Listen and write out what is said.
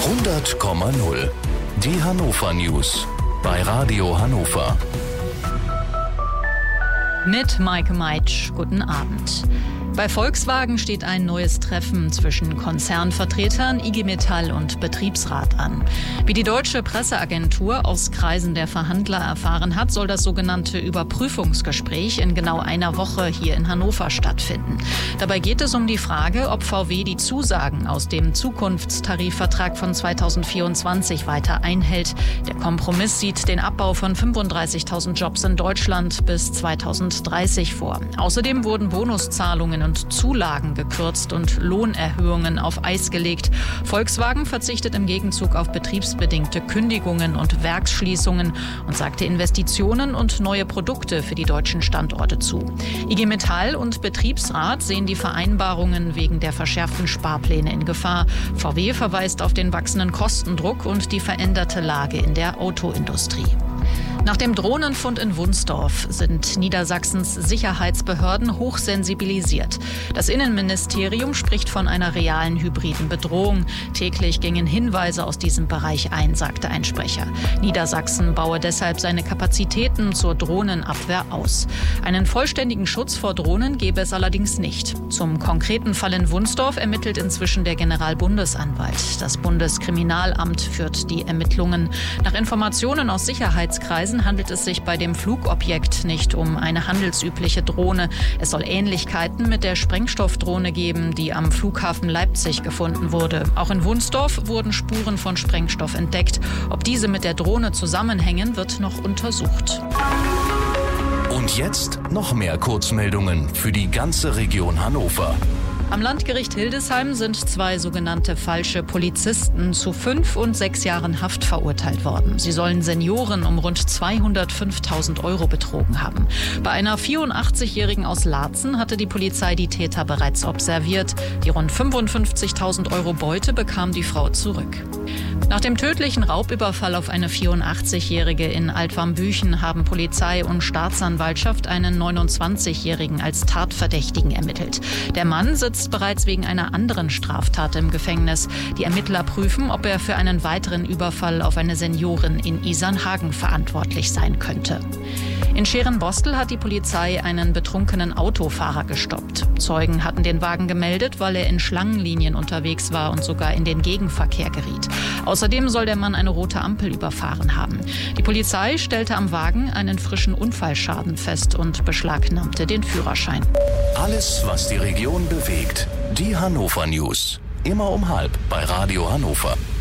100,0. Die Hannover News bei Radio Hannover. Mit Maike Meitsch, guten Abend. Bei Volkswagen steht ein neues Treffen zwischen Konzernvertretern, IG Metall und Betriebsrat an. Wie die deutsche Presseagentur aus Kreisen der Verhandler erfahren hat, soll das sogenannte Überprüfungsgespräch in genau einer Woche hier in Hannover stattfinden. Dabei geht es um die Frage, ob VW die Zusagen aus dem Zukunftstarifvertrag von 2024 weiter einhält. Der Kompromiss sieht den Abbau von 35.000 Jobs in Deutschland bis 2030 vor. Außerdem wurden Bonuszahlungen und Zulagen gekürzt und Lohnerhöhungen auf Eis gelegt. Volkswagen verzichtet im Gegenzug auf betriebsbedingte Kündigungen und Werksschließungen und sagte Investitionen und neue Produkte für die deutschen Standorte zu. IG Metall und Betriebsrat sehen die Vereinbarungen wegen der verschärften Sparpläne in Gefahr. VW verweist auf den wachsenden Kostendruck und die veränderte Lage in der Autoindustrie. Nach dem Drohnenfund in Wunsdorf sind Niedersachsens Sicherheitsbehörden hochsensibilisiert. Das Innenministerium spricht von einer realen hybriden Bedrohung. Täglich gingen Hinweise aus diesem Bereich ein, sagte ein Sprecher. Niedersachsen baue deshalb seine Kapazitäten zur Drohnenabwehr aus. Einen vollständigen Schutz vor Drohnen gebe es allerdings nicht. Zum konkreten Fall in Wunsdorf ermittelt inzwischen der Generalbundesanwalt. Das Bundeskriminalamt führt die Ermittlungen. Nach Informationen aus Sicherheitskreisen handelt es sich bei dem Flugobjekt nicht um eine handelsübliche Drohne. Es soll Ähnlichkeiten mit der Sprengstoffdrohne geben, die am Flughafen Leipzig gefunden wurde. Auch in Wunsdorf wurden Spuren von Sprengstoff entdeckt. Ob diese mit der Drohne zusammenhängen, wird noch untersucht. Und jetzt noch mehr Kurzmeldungen für die ganze Region Hannover. Am Landgericht Hildesheim sind 2 sogenannte falsche Polizisten zu 5 und 6 Jahren Haft verurteilt worden. Sie sollen Senioren um rund 205.000 € betrogen haben. Bei einer 84-Jährigen aus Laatzen hatte die Polizei die Täter bereits observiert. Die rund 55.000 € Beute bekam die Frau zurück. Nach dem tödlichen Raubüberfall auf eine 84-Jährige in Altwarmbüchen haben Polizei und Staatsanwaltschaft einen 29-Jährigen als Tatverdächtigen ermittelt. Der Mann sitzt bereits wegen einer anderen Straftat im Gefängnis. Die Ermittler prüfen, ob er für einen weiteren Überfall auf eine Seniorin in Isernhagen verantwortlich sein könnte. In Scherenbostel hat die Polizei einen betrunkenen Autofahrer gestoppt. Zeugen hatten den Wagen gemeldet, weil er in Schlangenlinien unterwegs war und sogar in den Gegenverkehr geriet. Außerdem soll der Mann eine rote Ampel überfahren haben. Die Polizei stellte am Wagen einen frischen Unfallschaden fest und beschlagnahmte den Führerschein. Alles, was die Region bewegt. Die Hannover News. Immer um 12:30 bei Radio Hannover.